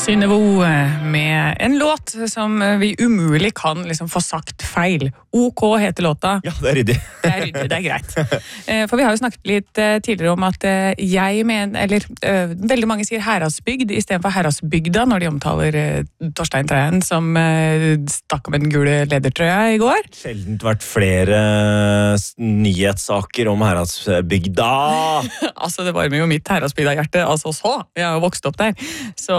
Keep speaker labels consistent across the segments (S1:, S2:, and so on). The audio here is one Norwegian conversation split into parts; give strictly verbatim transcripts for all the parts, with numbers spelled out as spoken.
S1: Synnevo med en låt som vi umulig kan liksom få sagt feil. OK heter låta.
S2: Ja, det er ryddig.
S1: Det er ryddig, det er greit. For vi har jo snakket litt tidligere om at jeg mener, eller veldig mange sier Heradsbygd i stedet for Heradsbygda når de omtaler Torstein Træen som stakk med den gule ledertrøya i går.
S2: Sjeldent vært flere nyhetssaker om Heradsbygda.
S1: Altså, det varmer jo mitt Heradsbygda-hjerte, altså så. Jeg har jo vokst opp der. Så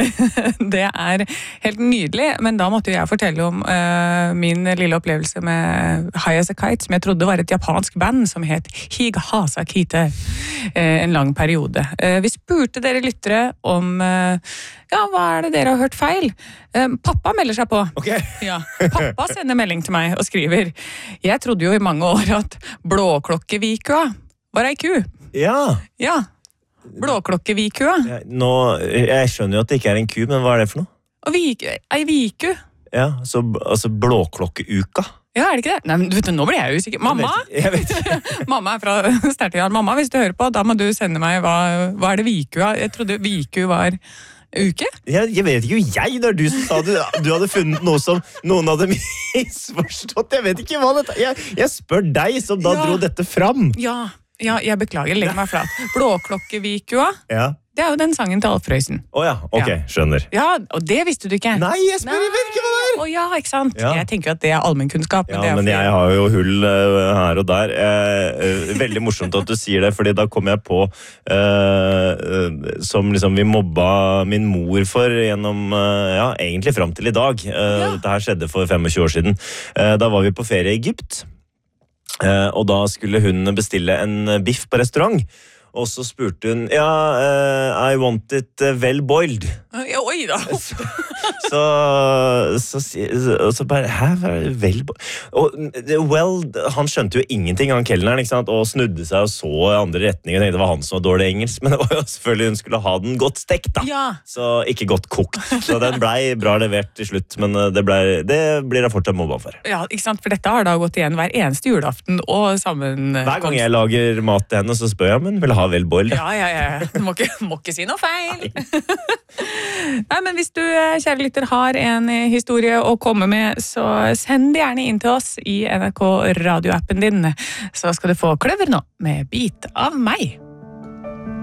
S1: det er helt nydelig, men da måtte jeg fortelle om uh, min lille opplevelse med High as a Kite, som jeg trodde var et japansk band som het Higahasa Kite uh, en lang periode. Uh, vi spurte dere lyttere om uh, ja, hva er det dere har hørt feil? Uh, pappa melder seg på.
S2: Okay.
S1: Ja, pappa sender melding til meg og skriver: jeg trodde jo i mange år at Blåklokkevikua var ei ku.
S2: Ja.
S1: Ja. Blåklokkevikua.
S2: Ja, nå, jeg skjønner jo at det ikke er en ku, men hva er det for noe?
S1: Og vik, ei viku.
S2: Ja, så, altså blåklokkeuka.
S1: Ja, er det ikke det? Nei, men vet du, nå blir jeg jo usikker. Mamma?
S2: Jeg vet, jeg vet.
S1: Mamma er fra Stertingen. Mamma, hvis du hører på, da må du sende meg, hva, hva er det vikua? Jeg trodde viku var uke?
S2: Jeg, jeg vet ikke jo jeg, det er du som sa du, du hadde funnet noe som noen hadde misforstått. Jeg vet ikke hva dette er. Jeg, jeg spør deg som da
S1: Ja.
S2: dro dette fram.
S1: Ja, ja, jeg beklager, legg meg flat. Blåklokkevikua,
S2: Ja.
S1: det er jo den sangen til Alf Prøysen.
S2: Åja, ok,
S1: Ja.
S2: skjønner.
S1: Ja, og det visste du ikke.
S2: Nei, jeg spør, jeg vet ikke hva det er.
S1: Å ja, ikke sant?
S2: Ja.
S1: Jeg tenker jo at det er allmennkunnskap.
S2: Ja,
S1: det er
S2: men
S1: fordi-
S2: jeg har jo hull uh, her og der. Uh, uh, veldig morsomt at du sier det, fordi da kom jeg på uh, uh, som liksom vi mobba min mor for gjennom, uh, ja, egentlig frem til i dag. Uh,
S1: Ja.
S2: Dette her skjedde for tjuefem år siden. Uh, da var vi på ferie i Egypt, uh, og da skulle hun bestille en biff på restaurant. Og så spurte hun, ja, uh, I want it uh, well boiled.
S1: Ja, oi da.
S2: Så, så, så, så bare, hæ, hva er det vel? Og, well, han skjønte jo ingenting, han kelneren, ikke sant? Og snudde seg og så i andre retninger, og tenkte det var han som var dårlig engelsk, men det var jo selvfølgelig hun skulle ha den godt stekt da.
S1: Ja.
S2: Så ikke godt kokt. Så den blei bra levert til slutt, men det, ble, det blir jeg fortsatt mobba for.
S1: Ja, ikke sant? For dette har da gått igjen hver eneste julaften og sammen...
S2: Hver gang jeg lager mat til henne, så spør jeg, men vil jeg ha vel boiled?
S1: Ja, ja, ja. Du må ikke, må ikke si noe feil. Nei, men hvis du, kjære lytter, har en historie å komme med, så send det gjerne inn til oss i N R K radioappen din. Så skal du få Kløver nå med Bit av meg.